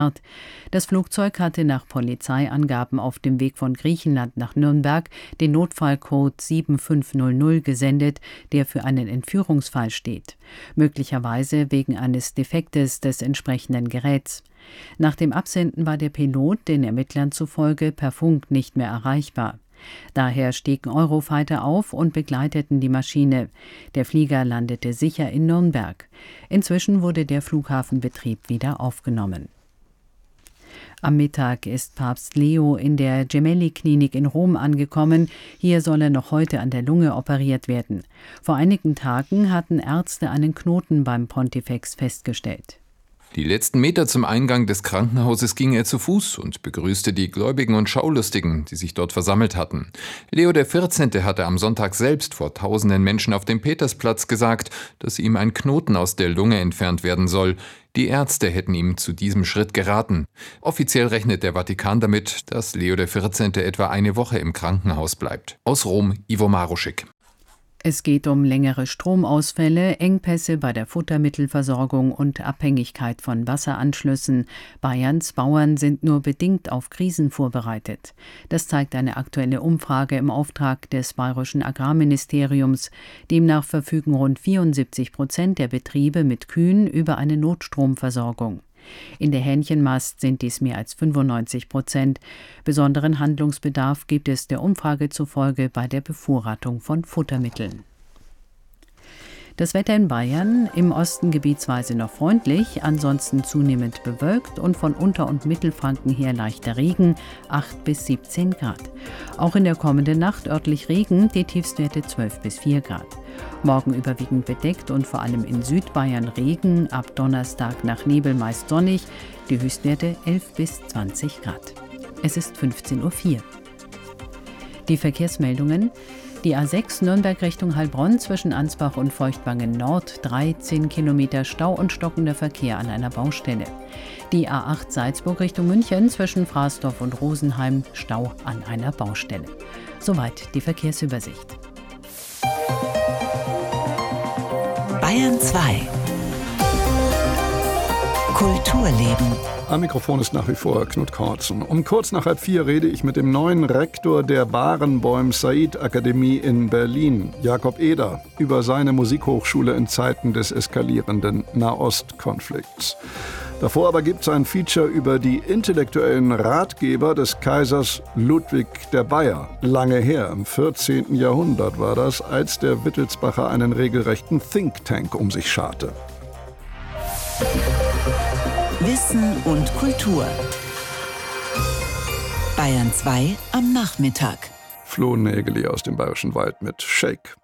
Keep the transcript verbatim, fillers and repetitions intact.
Das Flugzeug hatte nach Polizeiangaben auf dem Weg von Griechenland nach Nürnberg den Notfallcode sieben fünf null null gesendet, der für einen Entführungsfall steht, möglicherweise wegen eines Defektes des entsprechenden Geräts. Nach dem Absenden war der Pilot den Ermittlern zufolge per Funk nicht mehr erreichbar. Daher stiegen Eurofighter auf und begleiteten die Maschine. Der Flieger landete sicher in Nürnberg. Inzwischen wurde der Flughafenbetrieb wieder aufgenommen. Am Mittag ist Papst Leo in der Gemelli-Klinik in Rom angekommen. Hier soll er noch heute an der Lunge operiert werden. Vor einigen Tagen hatten Ärzte einen Knoten beim Pontifex festgestellt. Die letzten Meter zum Eingang des Krankenhauses ging er zu Fuß und begrüßte die Gläubigen und Schaulustigen, die sich dort versammelt hatten. Leo der vierzehnte hatte am Sonntag selbst vor tausenden Menschen auf dem Petersplatz gesagt, dass ihm ein Knoten aus der Lunge entfernt werden soll. Die Ärzte hätten ihm zu diesem Schritt geraten. Offiziell rechnet der Vatikan damit, dass Leo der vierzehnte etwa eine Woche im Krankenhaus bleibt. Aus Rom, Ivo Maruschik. Es geht um längere Stromausfälle, Engpässe bei der Futtermittelversorgung und Abhängigkeit von Wasseranschlüssen. Bayerns Bauern sind nur bedingt auf Krisen vorbereitet. Das zeigt eine aktuelle Umfrage im Auftrag des Bayerischen Agrarministeriums. Demnach verfügen rund vierundsiebzig Prozent der Betriebe mit Kühen über eine Notstromversorgung. In der Hähnchenmast sind dies mehr als fünfundneunzig Prozent. Besonderen Handlungsbedarf gibt es der Umfrage zufolge bei der Bevorratung von Futtermitteln. Das Wetter in Bayern, im Osten gebietsweise noch freundlich, ansonsten zunehmend bewölkt und von Unter- und Mittelfranken her leichter Regen, acht bis siebzehn Grad. Auch in der kommenden Nacht örtlich Regen, die Tiefstwerte zwölf bis vier Grad. Morgen überwiegend bedeckt und vor allem in Südbayern Regen, ab Donnerstag nach Nebel meist sonnig, die Höchstwerte elf bis zwanzig Grad. Es ist fünfzehn Uhr vier. Die Verkehrsmeldungen: Die A sechs Nürnberg Richtung Heilbronn zwischen Ansbach und Feuchtwangen Nord, dreizehn Kilometer Stau und stockender Verkehr an einer Baustelle. Die A acht Salzburg Richtung München zwischen Fraßdorf und Rosenheim, Stau an einer Baustelle. Soweit die Verkehrsübersicht. Bayern zwei. Kulturleben. Am Mikrofon ist nach wie vor Knut Kortzen. Um kurz nach halb vier rede ich mit dem neuen Rektor der Barenboim Said Akademie in Berlin, Jakob Eder, über seine Musikhochschule in Zeiten des eskalierenden Nahostkonflikts. Davor aber gibt es ein Feature über die intellektuellen Ratgeber des Kaisers Ludwig der Bayer. Lange her, im vierzehnten Jahrhundert war das, als der Wittelsbacher einen regelrechten Think Tank um sich scharte. Wissen und Kultur. Bayern zwei am Nachmittag. Flo Nägeli aus dem Bayerischen Wald mit Shake.